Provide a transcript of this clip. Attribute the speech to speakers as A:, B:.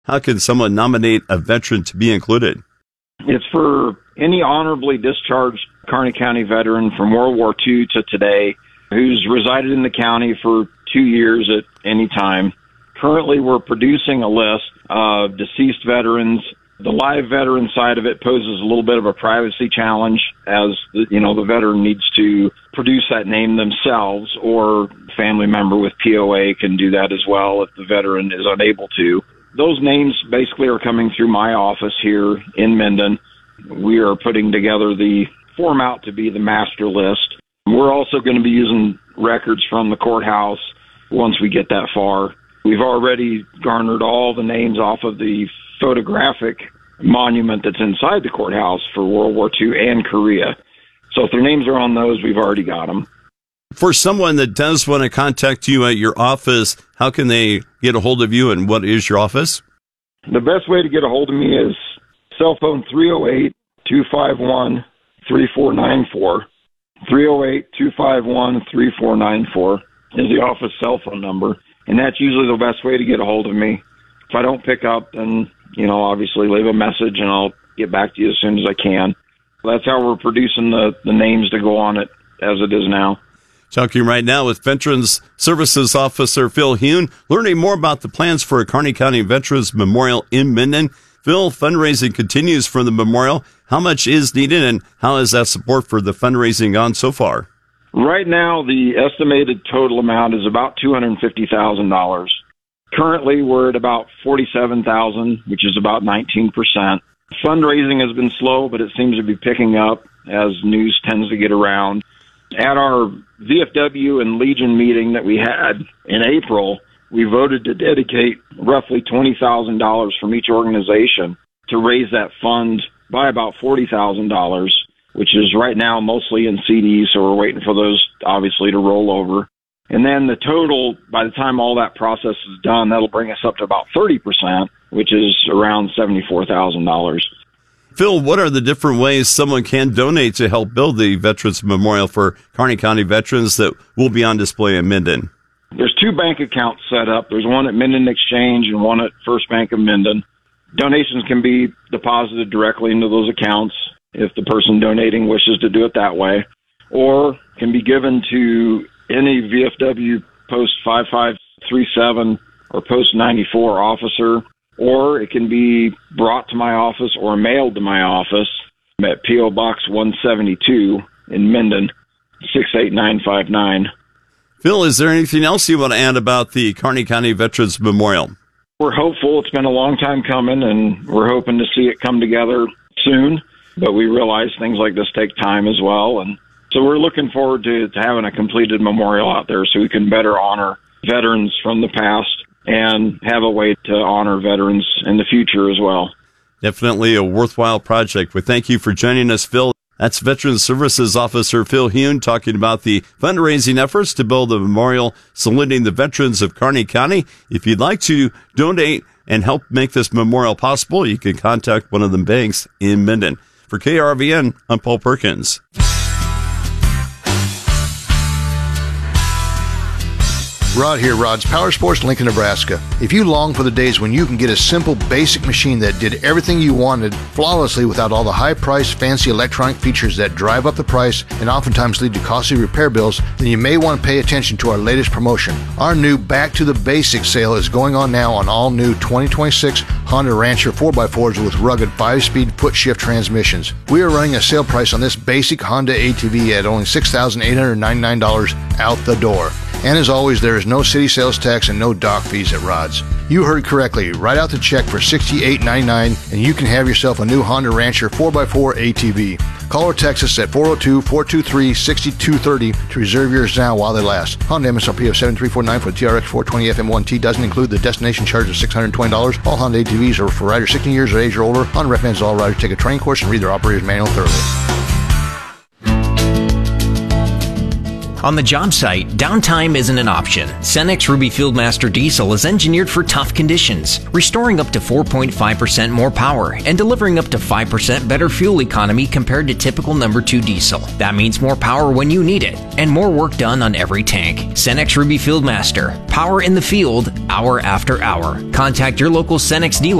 A: How can someone nominate a veteran to be included?
B: It's for any honorably discharged Kearney County veteran from World War II to today who's resided in the county for 2 years at any time. Currently, we're producing a list of deceased veterans. The live veteran side of it poses a little bit of a privacy challenge, as the veteran needs to produce that name themselves, or a family member with POA can do that as well if the veteran is unable to. Those names basically are coming through my office here in Minden. We are putting together the form out to be the master list. We're also going to be using records from the courthouse once we get that far. We've already garnered all the names off of the photographic monument that's inside the courthouse for World War II and Korea. So if their names are on those, we've already got them.
A: For someone that does want to contact you at your office, how can they get a hold of you, and what is your office?
B: The best way to get a hold of me is cell phone 308-251-3494. 308-251-3494 is the office cell phone number, and that's usually the best way to get a hold of me. If I don't pick up, then, obviously leave a message, and I'll get back to you as soon as I can. That's how we're producing the names to go on it as it is now.
A: Talking right now with Veterans Services Officer Phil Hune, learning more about the plans for a Kearney County Veterans Memorial in Minden. Phil, fundraising continues for the memorial. How much is needed, and how has that support for the fundraising gone so far?
B: Right now, the estimated total amount is about $250,000. Currently, we're at about $47,000, which is about 19%. Fundraising has been slow, but it seems to be picking up as news tends to get around. At our VFW and Legion meeting that we had in April, we voted to dedicate roughly $20,000 from each organization to raise that fund by about $40,000, which is right now mostly in CDs, so we're waiting for those, obviously, to roll over. And then the total, by the time all that process is done, that'll bring us up to about 30%, which is around $74,000.
A: Phil, what are the different ways someone can donate to help build the Veterans Memorial for Kearney County veterans that will be on display in Minden?
B: There's 2 bank accounts set up. There's one at Minden Exchange and one at First Bank of Minden. Donations can be deposited directly into those accounts if the person donating wishes to do it that way, or can be given to any VFW Post 5537 or Post 94 officer, or it can be brought to my office or mailed to my office at P.O. Box 172 in Minden, 68959.
A: Phil, is there anything else you want to add about the Kearney County Veterans Memorial?
B: We're hopeful. It's been a long time coming, and we're hoping to see it come together soon, but we realize things like this take time as well, and so we're looking forward to having a completed memorial out there so we can better honor veterans from the past and have a way to honor veterans in the future as well.
A: Definitely a worthwhile project. We thank you for joining us, Phil. That's Veterans Services Officer Phil Hune talking about the fundraising efforts to build a memorial saluting the veterans of Kearney County. If you'd like to donate and help make this memorial possible, you can contact one of the banks in Minden. For KRVN, I'm Paul Perkins.
C: Rod here, Rod's Power Sports, Lincoln, Nebraska. If you long for the days when you can get a simple, basic machine that did everything you wanted flawlessly without all the high-priced, fancy electronic features that drive up the price and oftentimes lead to costly repair bills, then you may want to pay attention to our latest promotion. Our new Back to the Basics sale is going on now on all new 2026 Honda Rancher 4x4s with rugged 5-speed foot-shift transmissions. We are running a sale price on this basic Honda ATV at only $6,899 out the door. And as always, there is no city sales tax and no dock fees at Rod's. You heard correctly. Write out the check for $68.99 and you can have yourself a new Honda Rancher 4x4 ATV. Call or text us at 402-423-6230 to reserve yours now while they last. Honda MSRP of $7,349 for the TRX 420 FM1T doesn't include the destination charge of $620. All Honda ATVs are for riders 16 years of age or older. Honda recommends all riders take a training course and read their operator's manual thoroughly.
D: On the job site, downtime isn't an option. Cenex Ruby Fieldmaster Diesel is engineered for tough conditions, restoring up to 4.5% more power and delivering up to 5% better fuel economy compared to typical number 2 diesel. That means more power when you need it and more work done on every tank. Cenex Ruby Fieldmaster. Power in the field, hour after hour. Contact your local Cenex dealer